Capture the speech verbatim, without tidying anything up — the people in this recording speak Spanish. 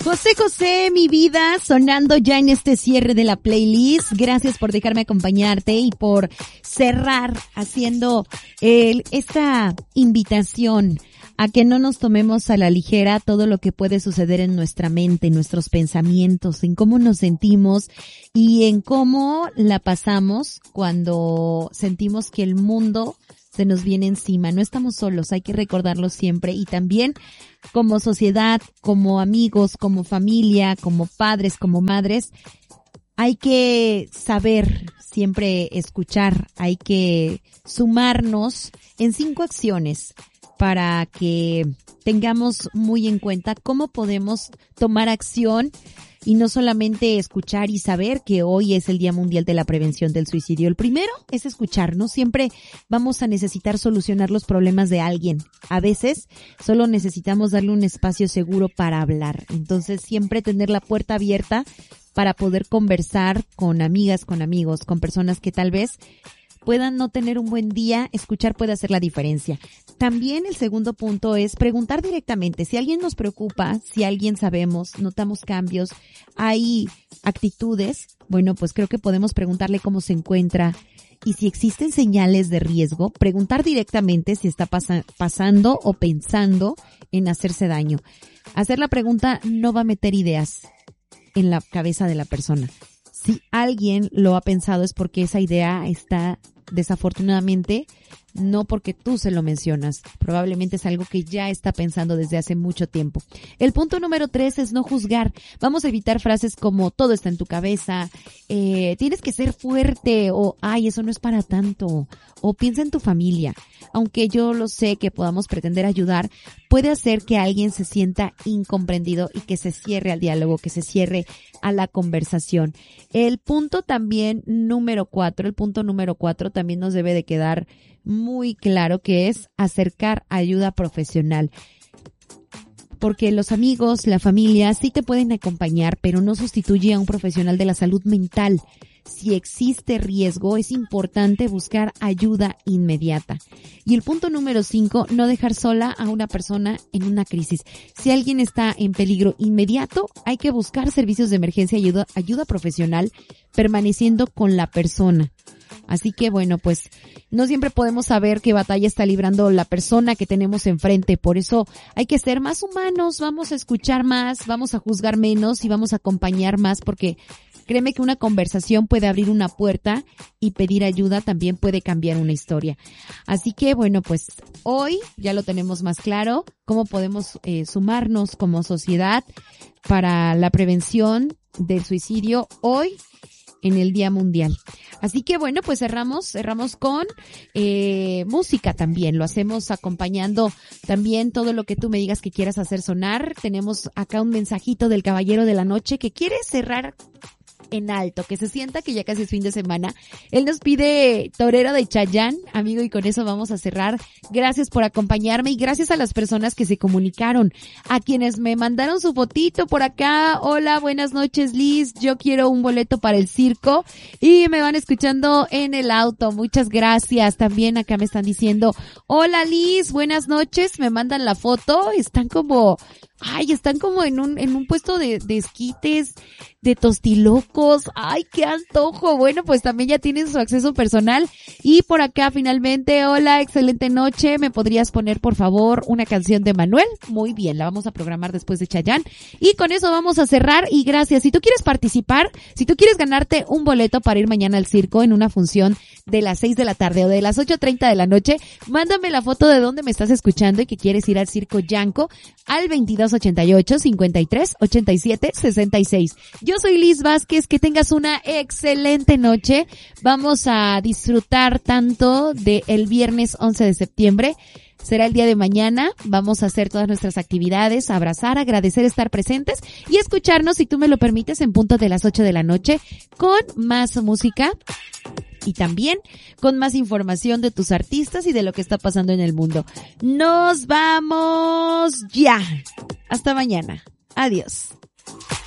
José José, mi vida, sonando ya en este cierre de la playlist. Gracias por dejarme acompañarte y por cerrar haciendo el, esta invitación a que no nos tomemos a la ligera todo lo que puede suceder en nuestra mente, en nuestros pensamientos, en cómo nos sentimos y en cómo la pasamos cuando sentimos que el mundo se nos viene encima. No estamos solos, hay que recordarlo siempre. Y también como sociedad, como amigos, como familia, como padres, como madres, hay que saber siempre escuchar, hay que sumarnos en cinco acciones para que tengamos muy en cuenta cómo podemos tomar acción y no solamente escuchar y saber que hoy es el Día Mundial de la Prevención del Suicidio. El primero es escuchar. No siempre vamos a necesitar solucionar los problemas de alguien. A veces solo necesitamos darle un espacio seguro para hablar. Entonces siempre tener la puerta abierta para poder conversar con amigas, con amigos, con personas que tal vez puedan no tener un buen día. Escuchar puede hacer la diferencia. También el segundo punto es preguntar directamente. Si alguien nos preocupa, si alguien sabemos, notamos cambios, hay actitudes, bueno, pues creo que podemos preguntarle cómo se encuentra y si existen señales de riesgo, preguntar directamente si está pasa- pasando o pensando en hacerse daño. Hacer la pregunta no va a meter ideas en la cabeza de la persona. Si alguien lo ha pensado es porque esa idea está desafortunadamente, no porque tú se lo mencionas, probablemente es algo que ya está pensando desde hace mucho tiempo. El punto número tres es no juzgar. Vamos a evitar frases como todo está en tu cabeza, eh, tienes que ser fuerte o ay, eso no es para tanto, o piensa en tu familia. Aunque yo lo sé que podamos pretender ayudar, puede hacer que alguien se sienta incomprendido y que se cierre al diálogo, que se cierre a la conversación. El punto también número cuatro, el punto número cuatro también nos debe de quedar muy claro que es acercar ayuda profesional. Porque los amigos, la familia sí te pueden acompañar, pero no sustituye a un profesional de la salud mental. Si existe riesgo, es importante buscar ayuda inmediata. Y el punto número cinco, no dejar sola a una persona en una crisis. Si alguien está en peligro inmediato, hay que buscar servicios de emergencia y ayuda, ayuda profesional, permaneciendo con la persona. Así que bueno, pues no siempre podemos saber qué batalla está librando la persona que tenemos enfrente. Por eso hay que ser más humanos, vamos a escuchar más, vamos a juzgar menos y vamos a acompañar más, porque créeme que una conversación puede abrir una puerta y pedir ayuda también puede cambiar una historia. Así que bueno, pues hoy ya lo tenemos más claro, cómo podemos eh, sumarnos como sociedad para la prevención del suicidio hoy en el Día Mundial. Así que bueno, pues cerramos, cerramos con eh, música también. Lo hacemos acompañando también todo lo que tú me digas que quieras hacer sonar. Tenemos acá un mensajito del Caballero de la Noche que quiere cerrar en alto, que se sienta que ya casi es fin de semana. Él nos pide Torero de Chayanne, amigo, y con eso vamos a cerrar. Gracias por acompañarme y gracias a las personas que se comunicaron, a quienes me mandaron su fotito por acá. Hola, buenas noches, Liz, yo quiero un boleto para el circo y me van escuchando en el auto. Muchas gracias. También acá me están diciendo, hola Liz, buenas noches, me mandan la foto, están como ay, están como en un en un puesto de, de esquites, de tostilocos. Ay, qué antojo. Bueno, pues también ya tienen su acceso personal. Y por acá finalmente, hola, excelente noche. ¿Me podrías poner por favor una canción de Manuel? Muy bien, la vamos a programar después de Chayanne. Y con eso vamos a cerrar y gracias. Si tú quieres participar, si tú quieres ganarte un boleto para ir mañana al circo en una función de las seis de la tarde o de las ocho treinta de la noche, mándame la foto de dónde me estás escuchando y que quieres ir al Circo Yanco al veintidós ochenta y ocho, cincuenta y tres, ochenta y siete, sesenta y seis. Yo soy Liz Vázquez, que tengas una excelente noche. Vamos a disfrutar tanto del viernes once de septiembre. Será el día de mañana, vamos a hacer todas nuestras actividades, abrazar, agradecer, estar presentes y escucharnos, si tú me lo permites, en punto de las ocho de la noche con más música y también con más información de tus artistas y de lo que está pasando en el mundo. Nos vamos ya. Hasta mañana. Adiós.